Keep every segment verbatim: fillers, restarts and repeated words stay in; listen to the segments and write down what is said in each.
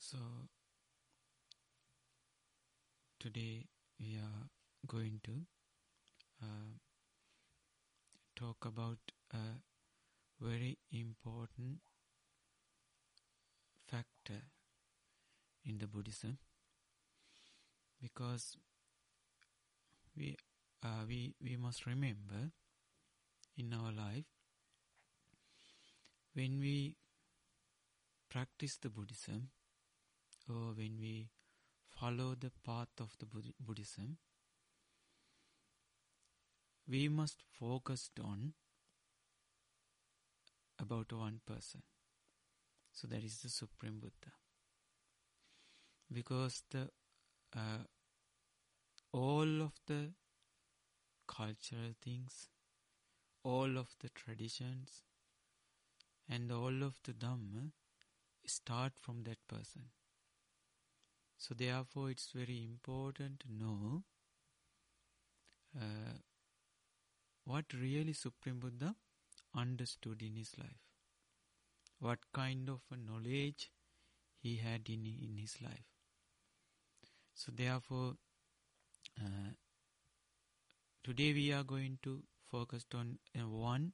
So today we are going to uh, talk about a very important factor in the Buddhism, because we uh, we we must remember in our life, when we practice the Buddhism or when we follow the path of the Bud- Buddhism, we must focus on about one person. So that is the Supreme Buddha. Because the uh, all of the cultural things, all of the traditions, and all of the Dhamma start from that person. So therefore it's very important to know uh, what really Supreme Buddha understood in his life. What kind of a knowledge he had in, in his life. So therefore, uh, today we are going to focus on uh, one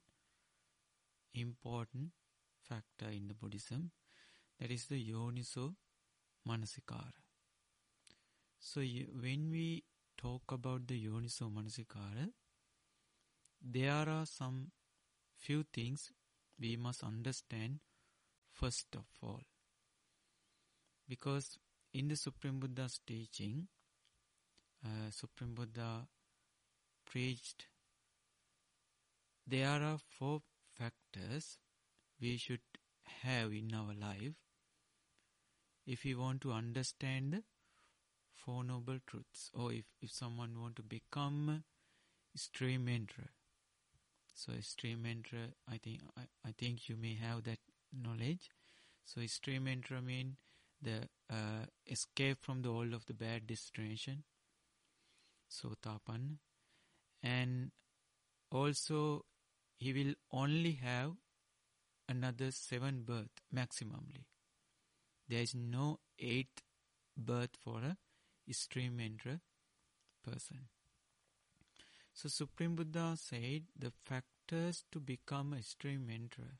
important factor in the Buddhism, that is the Yoniso Manasikara. So you, when we talk about the Yoniso Manasikara, there are some few things we must understand first of all. Because in the Supreme Buddha's teaching, uh, Supreme Buddha preached, there are four factors we should have in our life if we want to understand the Four Noble Truths, or if, if someone want to become a stream enterer. So a stream enterer, I think I, I think you may have that knowledge. So a stream enterer means the uh, escape from the all of the bad destination, Sotapanna, and also he will only have another seven birth maximally. There is no eighth birth for a stream enterer person. So Supreme Buddha said the factors to become a stream enterer,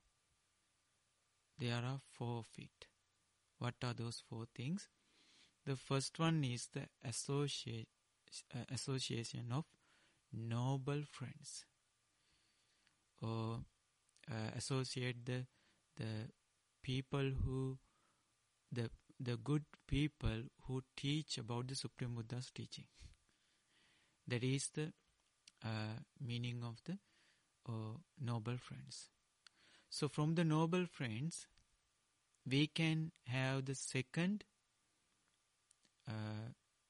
there are four of it. What are those four things? The first one is the associate, uh, association of noble friends, or uh, associate the the people who the the good people who teach about the Supreme Buddha's teaching. That is the uh, meaning of the uh, noble friends. So from the noble friends, we can have the second uh,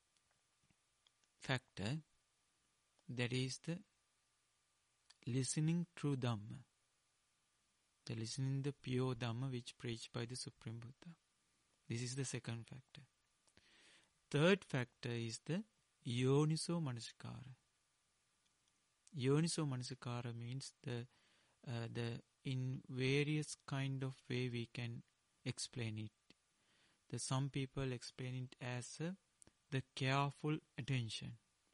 factor, that is the listening true Dhamma. The listening the pure Dhamma which preached by the Supreme Buddha. This is the second factor. Third factor is the Yoniso Manasikara. Yoniso Manasikara means the uh, the in various kind of way we can explain it. The some people explain it as uh, the careful attention.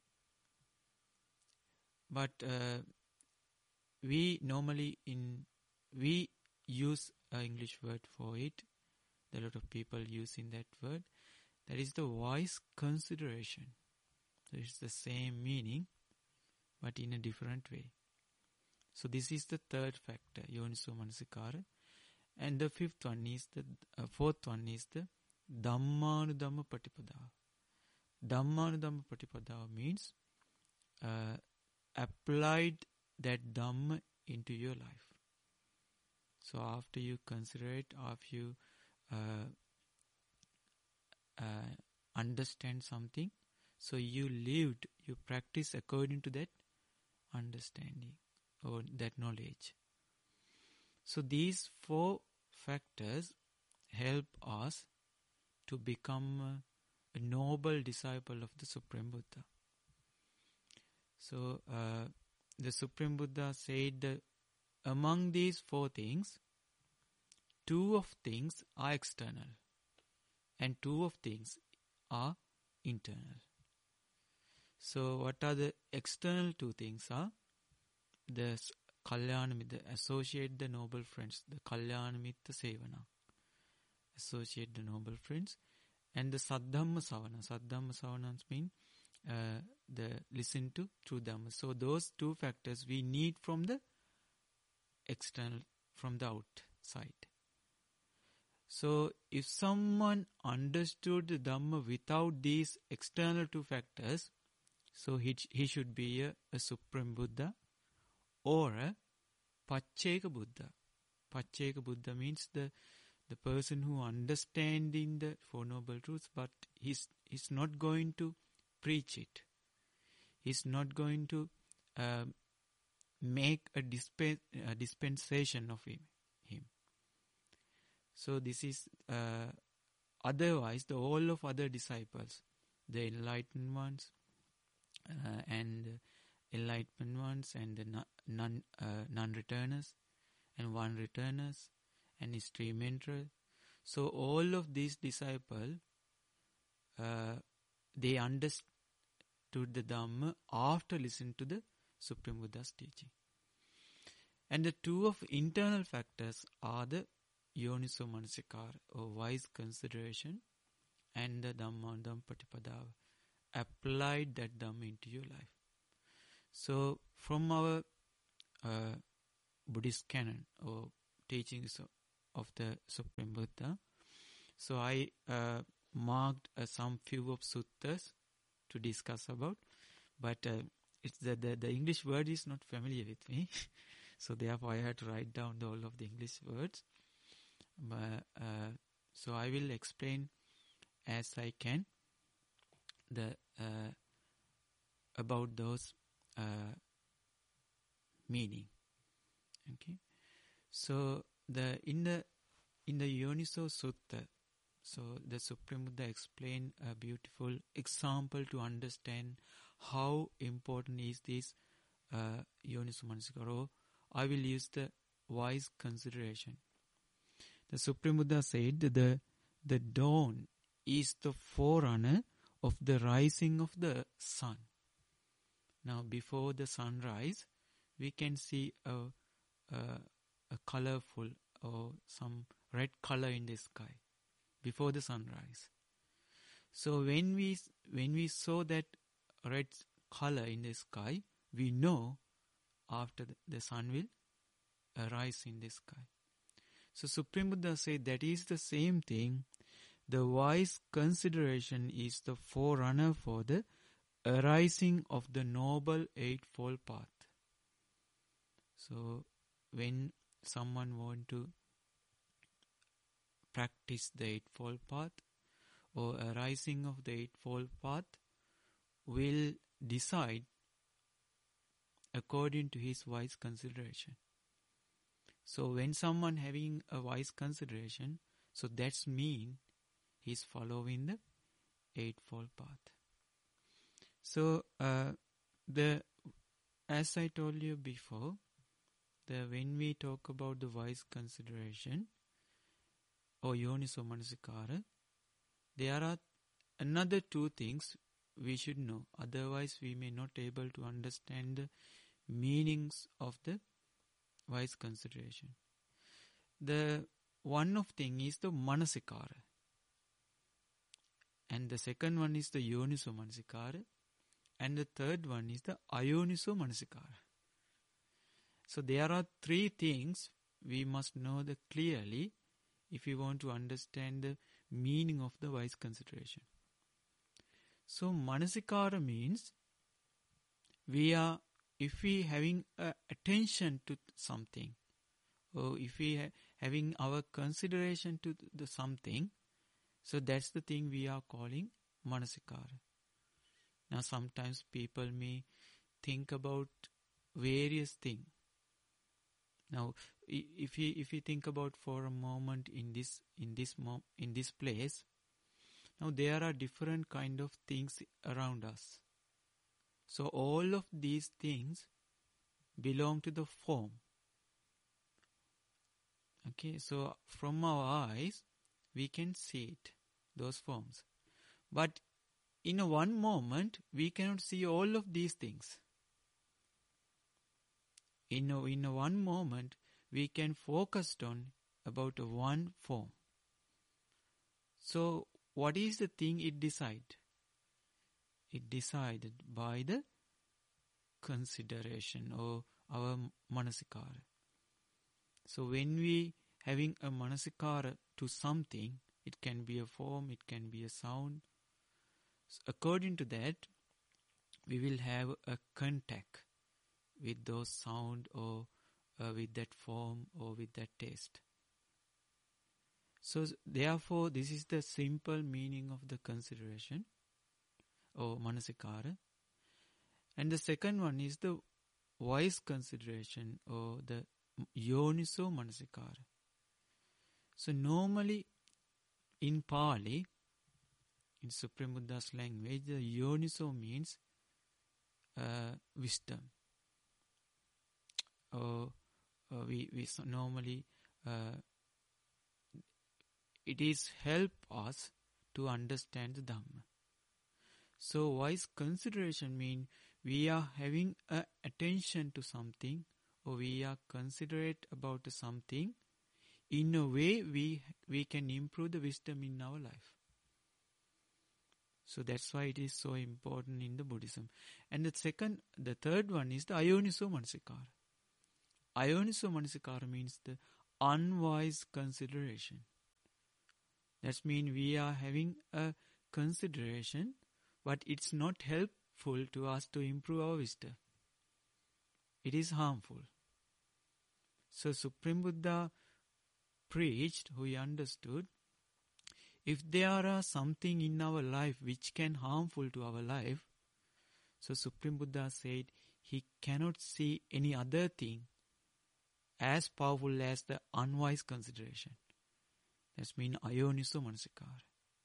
But uh, we normally in we use an English word for it. A lot of people using that word. That is the wise consideration. So it's the same meaning, but in a different way. So this is the third factor, Yoniso Manasikara. And the fifth one is the, uh, fourth one is the Dhammanudhamma Patipada. Dhammanudhamma Patipada means uh, applied that Dhamma into your life. So after you consider it, after you uh, uh, understand something, so you lived, you practice according to that understanding or that knowledge. So these four factors help us to become a noble disciple of the Supreme Buddha. So uh, the Supreme Buddha said that among these four things, two of things are external and two of things are internal. So what are the external two things are? The Kalyanamitta, associate the noble friends, the Kalyanamitta Sevana, associate the noble friends, and the Saddhamma Savana. Saddhamma Savana means uh, the listen to true Dhamma. So those two factors we need from the external, from the outside. So if someone understood the Dhamma without these external two factors, so he, he should be a, a Supreme Buddha or a Pacceka Buddha. Pacceka Buddha means the, the person who understanding the Four Noble Truths, but he's, he's not going to preach it. He's not going to uh, make a, disp- a dispensation of him. him. So this is, uh, otherwise the all of other disciples, the enlightened ones, uh, and enlightened ones, and the non, uh, non-returners, and one-returners, and stream enterer. So all of these disciples, uh, they understood the Dhamma after listening to the Supreme Buddha's teaching. And the two of internal factors are the Yoniso Manasikara, or wise consideration, and the Dhammādhamma Patipadāva, applied that Dhamma into your life. So from our uh, Buddhist canon or teachings of the Supreme Buddha, so I uh, marked uh, some few of suttas to discuss about, but uh, it's the, the the English word is not familiar with me, so therefore I had to write down the, all of the English words. But, uh, so I will explain as I can the uh, about those uh, meaning. Okay, so the in the in the Yoniso Sutta, so the Supreme Buddha explained a beautiful example to understand how important is this uh, Yoniso Manasikara. I will use the wise consideration. The Supreme Buddha said that the the dawn is the forerunner of the rising of the sun. Now, before the sunrise, we can see a, a, a colorful or some red color in the sky before the sunrise. So when we when we saw that red color in the sky, we know after the, the sun will arise in the sky. So Supreme Buddha said that is the same thing. The wise consideration is the forerunner for the arising of the Noble Eightfold Path. So when someone want to practice the Eightfold Path or arising of the Eightfold Path, will decide according to his wise consideration. So when someone having a wise consideration, so that's mean he's following the Eightfold Path. So uh, the as I told you before, the when we talk about the wise consideration or Yoniso Manasikara, there are another two things we should know. Otherwise, we may not able to understand the meanings of the wise consideration. The one of thing is the Manasikara, and the second one is the Yoniso Manasikara, and the third one is the Ayoniso Manasikara. So there are three things we must know the clearly if we want to understand the meaning of the wise consideration. So Manasikara means we are, if we having uh, attention to something, or if we ha- having our consideration to the something, so that's the thing we are calling Manasikara. Now sometimes people may think about various things. Now, if you if you think about for a moment in this in this mo- in this place, now there are different kind of things around us. So all of these things belong to the form. Okay, so from our eyes we can see it. those forms. But in a one moment, we cannot see all of these things. In a, in a one moment, we can focus on about a one form. So, what is the thing it decide? It decided by the consideration or our manasikara. So, when we having a manasikara to something, it can be a form, it can be a sound. So according to that, we will have a contact with those sound or uh, with that form or with that taste. So therefore, this is the simple meaning of the consideration or manasikara. And the second one is the wise consideration or the yoniso manasikara. So normally in Pali, in Supreme Buddha's language, the yoniso means uh, wisdom. Or uh, we, we normally, uh, it is help us to understand the Dhamma. So wise consideration means we are having a attention to something, or we are considerate about something. In a way, we we can improve the wisdom in our life. So that's why it is so important in the Buddhism. And the second, the third one is the ayoniso manasikara. Ayoniso manasikara means the unwise consideration. That means we are having a consideration, but it's not helpful to us to improve our wisdom. It is harmful. So Supreme Buddha preached, who he understood, if there are something in our life which can harmful to our life, so Supreme Buddha said he cannot see any other thing as powerful as the unwise consideration. That means ayoniso manasikara.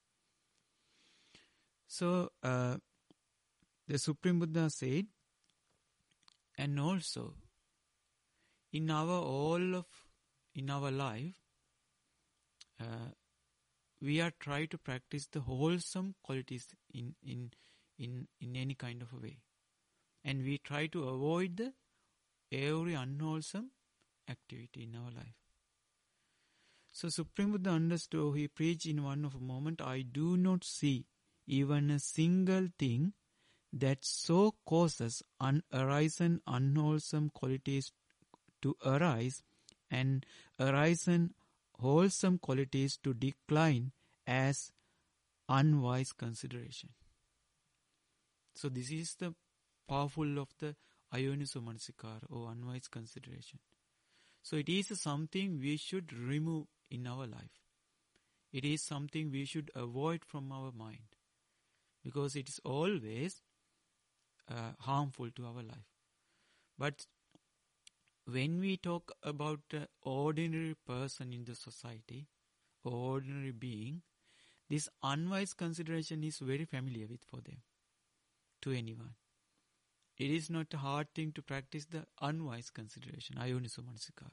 So uh, the Supreme Buddha said, and also in our all of in our life, uh, we are trying to practice the wholesome qualities in, in in in any kind of a way, and we try to avoid the every unwholesome activity in our life. So Supreme Buddha understood, he preached in one of a moment, I do not see even a single thing that so causes unarisen unwholesome qualities to arise and arisen wholesome qualities to decline as unwise consideration. So this is the powerful of the ayoniso manasikara or unwise consideration. So it is something we should remove in our life. It is something we should avoid from our mind, because it is always uh, harmful to our life. But when we talk about an ordinary person in the society, ordinary being, this unwise consideration is very familiar with for them, to anyone. It is not a hard thing to practice the unwise consideration, ayoniso manasikara.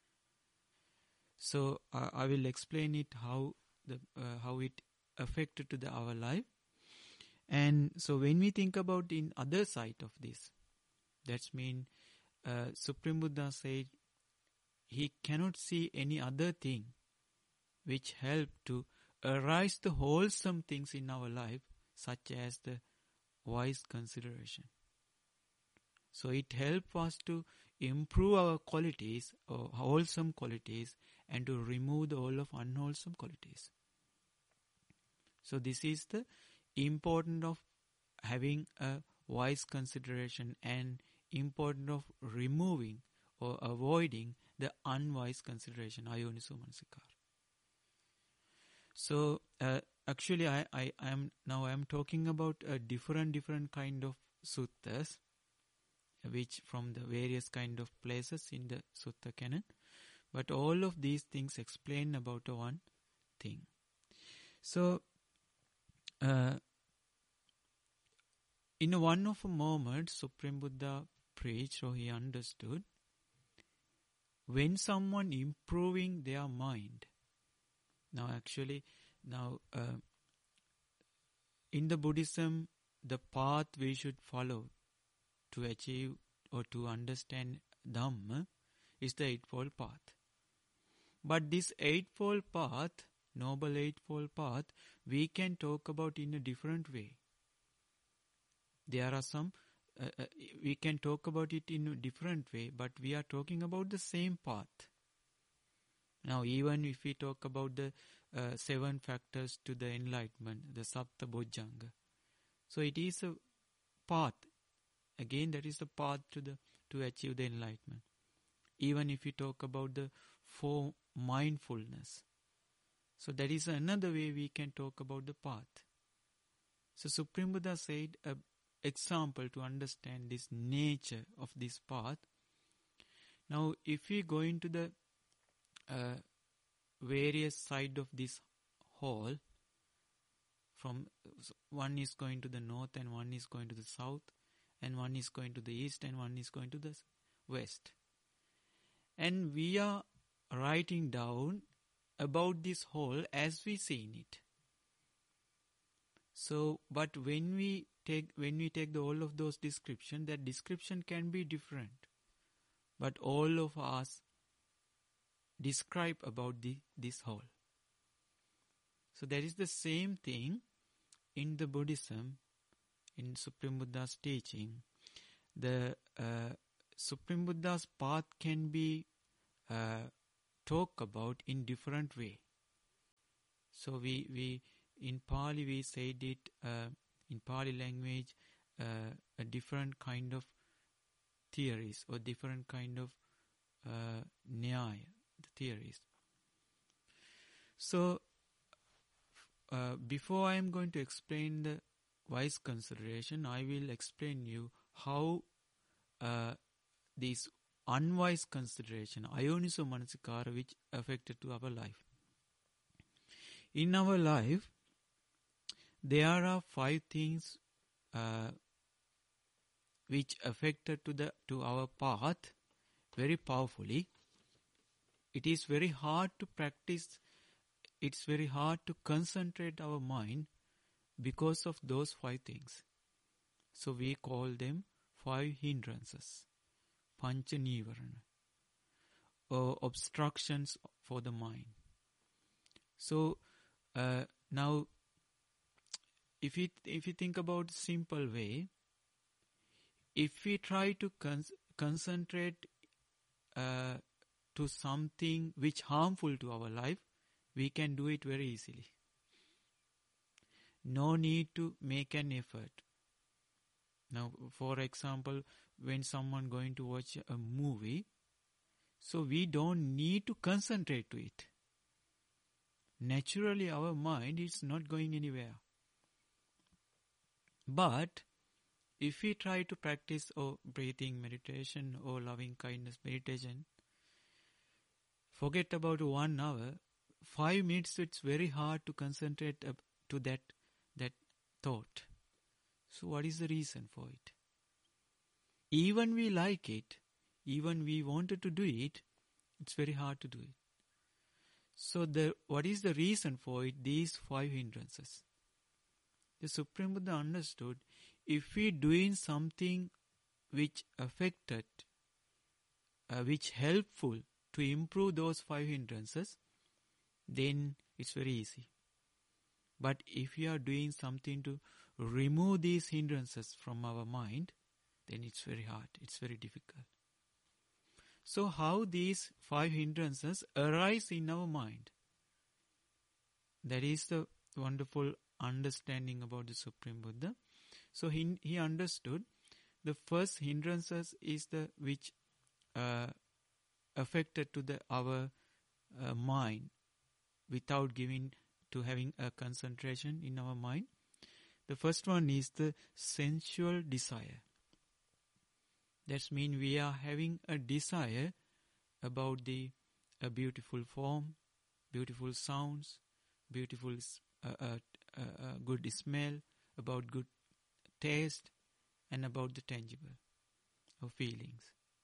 So uh, I will explain it how the uh, how it affected to the our life. And so when we think about in other side of this, that's mean uh, Supreme Buddha said he cannot see any other thing which help to arise the wholesome things in our life, such as the wise consideration. So it helps us to improve our qualities or wholesome qualities and to remove the all of unwholesome qualities. So this is the importance of having a wise consideration and importance of removing or avoiding the unwise consideration, ayoniso manasikara. So uh, actually I, I am now I am talking about a different different kind of suttas, which from the various kind of places in the sutta canon. But all of these things explain about one thing. So, uh, in one of a moment, Supreme Buddha preached, or he understood, when someone improving their mind, now actually, now uh, in the Buddhism, the path we should follow to achieve or to understand Dhamma is the Eightfold Path. But this Eightfold Path, Noble Eightfold Path, we can talk about in a different way. There are some, uh, uh, we can talk about it in a different way, but we are talking about the same path. Now, even if we talk about the uh, seven factors to the enlightenment, the Sapta Bojjhanga, so it is a path. Again, that is the path to the to achieve the enlightenment. Even if we talk about the four mindfulness, so that is another way we can talk about the path. So Supreme Buddha said an example to understand this nature of this path. Now, if we go into the uh, various side of this hall, from one is going to the north and one is going to the south, and one is going to the east and one is going to the west. And we are writing down about this hall as we see it. So, but when we take when we take the all of those description, that description can be different. But all of us describe about the this hall. So that is the same thing in the Buddhism, in Supreme Buddha's teaching. The uh, Supreme Buddha's path can be uh, talked about in different way. So we we in Pali we said it uh, in Pali language uh, a different kind of theories or different kind of uh, nyaya, the theories. So uh, before I am going to explain the wise consideration, I will explain you how uh, this unwise consideration, ayoniso manasikara, which affected to our life. In our life, there are five things uh, which affected to the to our path very powerfully. It is very hard to practice. It's very hard to concentrate our mind because of those five things. So we call them five hindrances, pancha nivarana, or obstructions for the mind. So uh, now, if you if you think about simple way, if we try to con- concentrate uh, to something which harmful to our life, we can do it very easily. No need to make an effort. Now, for example, when someone going to watch a movie, so we don't need to concentrate to it. Naturally, our mind is not going anywhere. But if we try to practice or breathing meditation or loving kindness meditation, forget about one hour, five minutes, it's very hard to concentrate to that that thought. So what is the reason for it? Even we like it, even we wanted to do it, it's very hard to do it. So the what is the reason for it? These five hindrances. The Supreme Buddha understood, if we doing something which affected, uh, which helpful to improve those five hindrances, then it's very easy. But if we are doing something to remove these hindrances from our mind, then it's very hard, it's very difficult. So how these five hindrances arise in our mind? That is the wonderful understanding about the Supreme Buddha. So he, he understood the first hindrances is the which uh, affected to the our uh, mind without giving to having a concentration in our mind. The first one is the sensual desire. That means we are having a desire about the a beautiful form, beautiful sounds, beautiful uh, uh, uh, uh, good smell, about good taste, and about the tangible of feelings.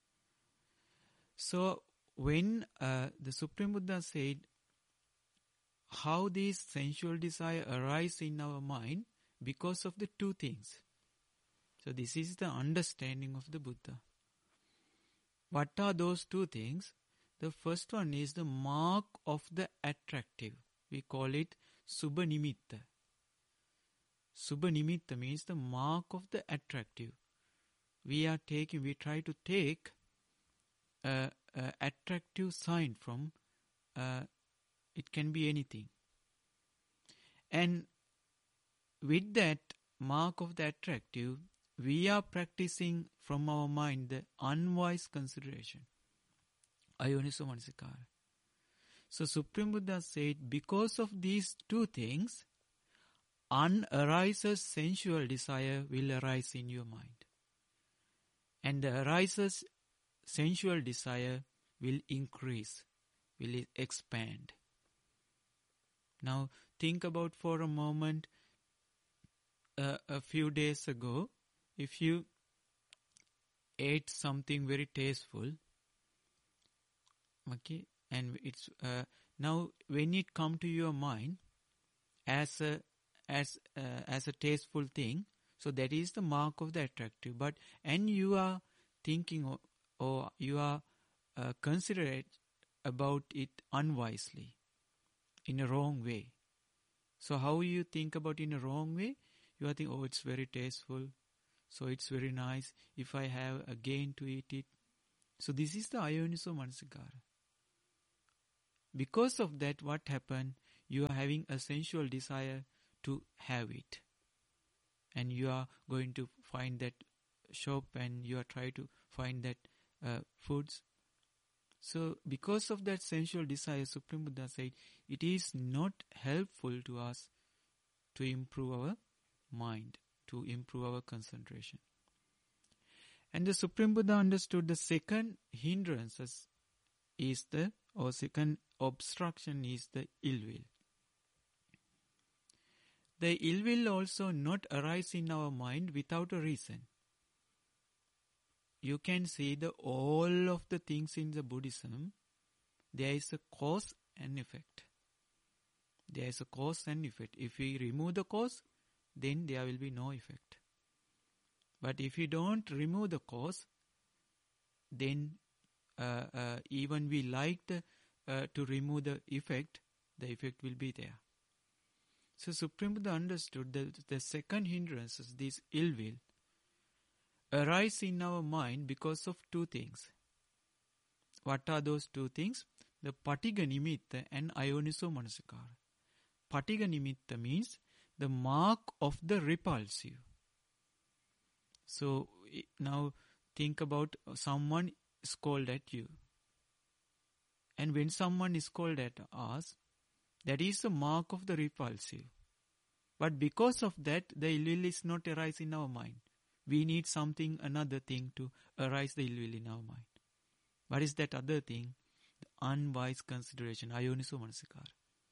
So when uh, the Supreme Buddha said how these sensual desire arise in our mind, because of the two things. So this is the understanding of the Buddha. What are those two things? The first one is the mark of the attractive. We call it Subha Nimitta. Subha Nimitta means the mark of the attractive. We are taking, we try to take a, a attractive sign from, uh, it can be anything. And with that mark of the attractive, we are practicing from our mind the unwise consideration. Ayoniso Manasikara. So Supreme Buddha said, because of these two things, unarises sensual desire will arise in your mind. And the arises sensual desire will increase, will expand. Now think about for a moment, uh, a few days ago, if you ate something very tasteful, okay, and it's uh, now when it come to your mind as a as uh, as a tasteful thing, so that is the mark of the attractive. But and you are thinking or, or you are uh, considerate about it unwisely, in a wrong way. So how you think about in a wrong way? You are thinking, oh, it's very tasteful, so it's very nice. If I have again to eat it, so this is the Ayoniso Manasikara. Because of that, what happened? You are having a sensual desire to have it, and you are going to find that shop, and you are trying to find that uh, foods. So because of that sensual desire, Supreme Buddha said, it is not helpful to us to improve our mind, to improve our concentration. And the Supreme Buddha understood the second hindrance is the, or second obstruction is the ill will. The ill will also not arise in our mind without a reason. You can see the all of the things in the Buddhism, there is a cause and effect. There is a cause and effect. If we remove the cause, then there will be no effect. But if we don't remove the cause, then uh, uh, even we like the, uh, to remove the effect, the effect will be there. So Supreme Buddha understood that the second hindrance is this ill will arise in our mind because of two things. What are those two things? The Patigha Nimitta and Ayoniso Manasikara. Patigha Nimitta means the mark of the repulsive. So now think about someone scold at you. And when someone is scolded at us, that is the mark of the repulsive. But because of that, the ill will is not arise in our mind. We need something, another thing to arise the ill will in our mind. What is that other thing? The unwise consideration, Ayoniso Manasikara.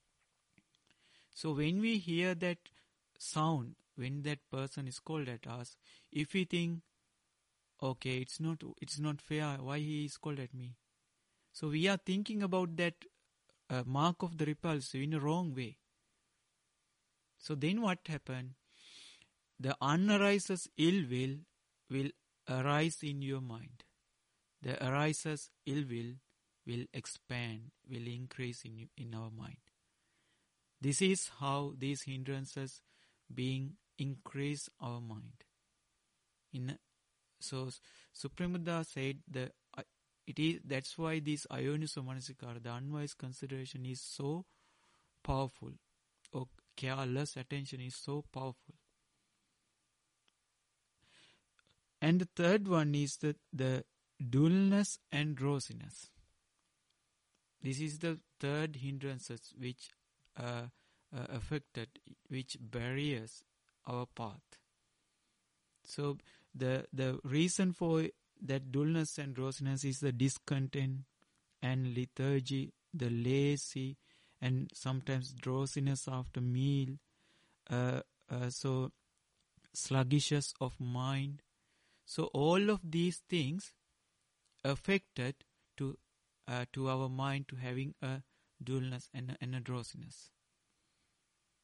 So when we hear that sound, when that person is called at us, if we think, okay, it's not, it's not fair, why he is called at me? So we are thinking about that uh, mark of the repulsive in a wrong way. So then what happened? The unarises ill will will arise in your mind. The arises ill will will expand, will increase in in our mind. This is how these hindrances being increase our mind. In so Supreme Buddha said the uh, it is that's why this Ayoniso Manasikara, the unwise consideration, is so powerful. Or careless attention is so powerful. And the third one is the, the dullness and drowsiness. This is the third hindrances which uh, uh, affected, which barriers our path. So the the reason for that dullness and drowsiness is the discontent and lethargy, the lazy, and sometimes drowsiness after meal. Uh, uh, so sluggishness of mind. So all of these things affected to uh, to our mind to having a dullness and a, and a drowsiness.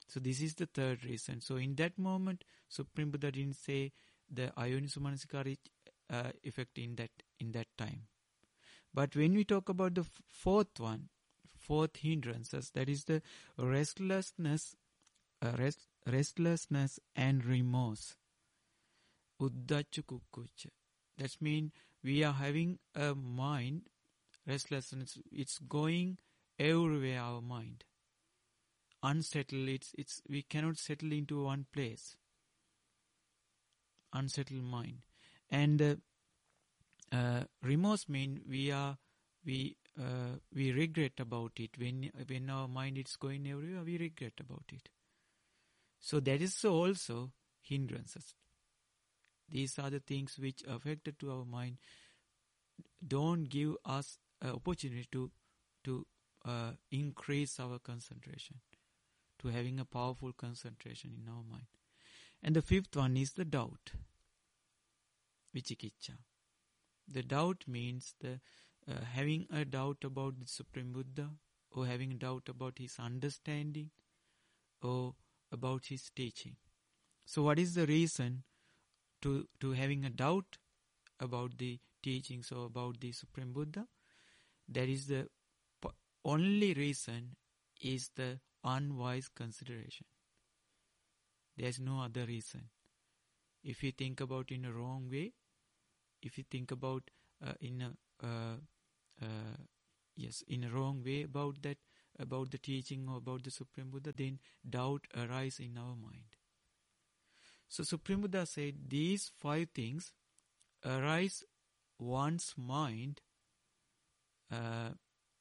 So this is the third reason. So in that moment, Supreme Buddha didn't say the Ayoniso Manasikara uh, effect in that in that time. But when we talk about the f- fourth one, fourth hindrances, that is the restlessness, uh, rest, restlessness and remorse. Uddacha kukkucha. That means we are having a mind, restlessness, it's going everywhere, our mind. Unsettled, it's, it's, we cannot settle into one place. Unsettled mind. And uh, uh, remorse means we are, we, uh, we regret about it. When, when our mind is going everywhere, we regret about it. So that is also hindrances. These are the things which affected to our mind. Don't give us an opportunity to to uh, increase our concentration, to having a powerful concentration in our mind. And the fifth one is the doubt, vichikiccha. The doubt means the uh, having a doubt about the Supreme Buddha, or having a doubt about his understanding, or about his teaching. So what is the reason to, to having a doubt about the teachings or about the Supreme Buddha? That is the p- only reason is the unwise consideration. There is no other reason. If you think about in a wrong way, if you think about uh, in a uh, uh, yes in a wrong way about that, about the teaching or about the Supreme Buddha, then doubt arises in our mind. So Supreme Buddha said these five things arise one's mind uh,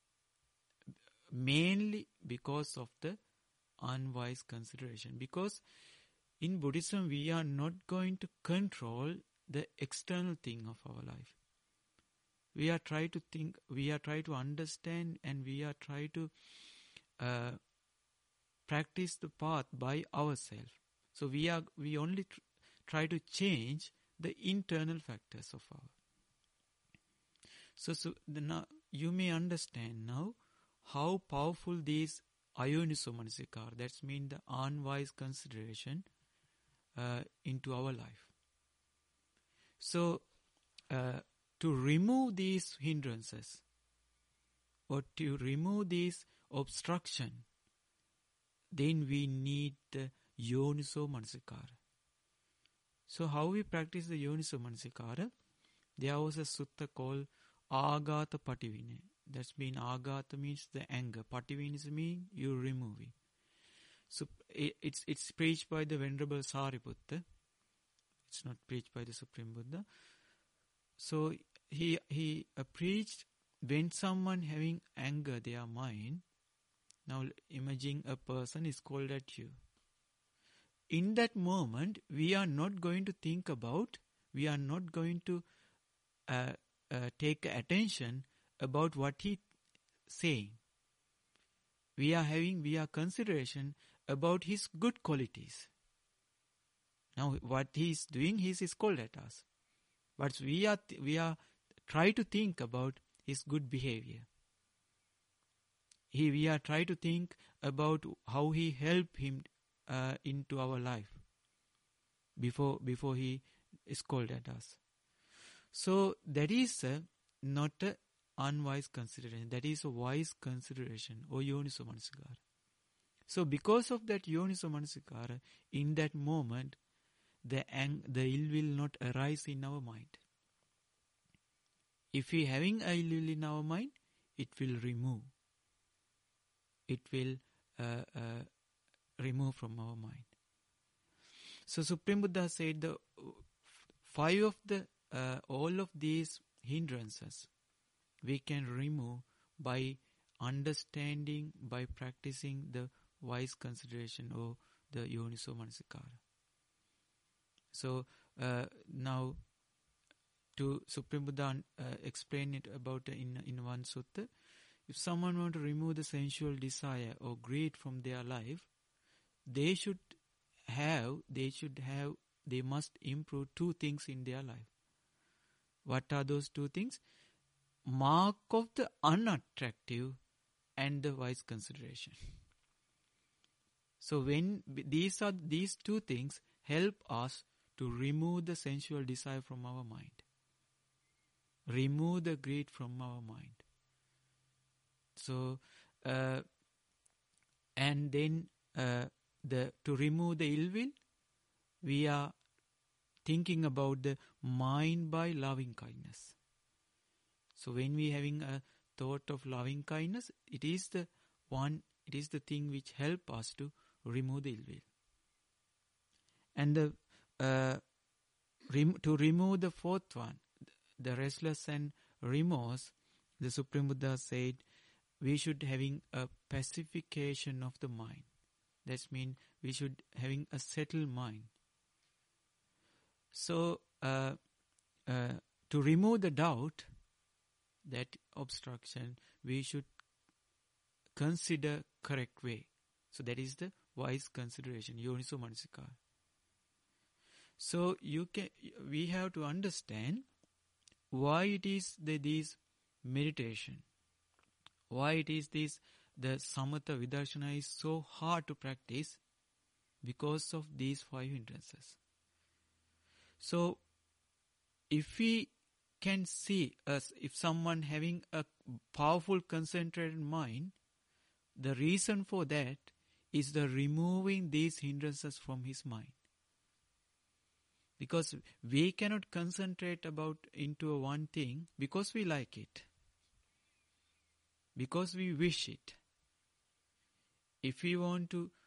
mainly because of the unwise consideration. Because in Buddhism we are not going to control the external thing of our life. We are trying to think, we are trying to understand, and we are trying to uh, practice the path by ourselves. So we are we only tr- try to change the internal factors of our. So, so the, now you may understand now how powerful these ayoniso manasikara, that's mean the unwise consideration uh, into our life. So uh, to remove these hindrances, or to remove this obstruction, then we need the yoniso manasikara. So how we practice the yoniso manasikara? There was a sutta called Agata Pativine. That's mean Agata means the anger. Pativine means you remove it. So it, it's it's preached by the Venerable Sariputta. It's not preached by the Supreme Buddha. So he he uh, preached when someone having anger their mind. Now imagine a person is called at you. In that moment, we are not going to think about, we are not going to uh, uh, take attention about what he saying. We are having, we are consideration about his good qualities. Now what he is doing, he is called at us. But we are, we are try to think about his good behavior. He, we are try to think about how he helped him uh, into our life before before he scolded at us. So that is uh, not a unwise consideration. That is a wise consideration, or yoniso manasikara. So because of that yoniso manasikara, in that moment, the ang- the ill will not arise in our mind. If we having a ill will in our mind, it will remove. It will uh, uh, remove from our mind. So Supreme Buddha said the five of the uh, all of these hindrances we can remove by understanding, by practicing the wise consideration or the yoniso manasikara. So uh, now to Supreme Buddha uh, explain it about uh, in in one sutta. If someone want to remove the sensual desire or greed from their life, they should have, they should have, they must improve two things in their life. What are those two things? Mark of the unattractive and the wise consideration. So when these are these two things help us to remove the sensual desire from our mind. Remove the greed from our mind. So, uh, and then uh, the to remove the ill will, we are thinking about the mind by loving kindness. So when we having a thought of loving kindness, it is the one, it is the thing which help us to remove the ill will. And the uh, rem- to remove the fourth one, the restless and remorse, the Supreme Buddha said, we should having a pacification of the mind. That means we should having a settled mind. So uh, uh, to remove the doubt, that obstruction, we should consider correct way. So that is the wise consideration, yoniso manasikara. So you can, we have to understand why it is the, this meditation, why it is this, the samatha vidarshana is so hard to practice, because of these five hindrances. So if we can see us, if someone having a powerful concentrated mind, the reason for that is the removing these hindrances from his mind. Because we cannot concentrate about into a one thing because we like it, because we wish it. If we want to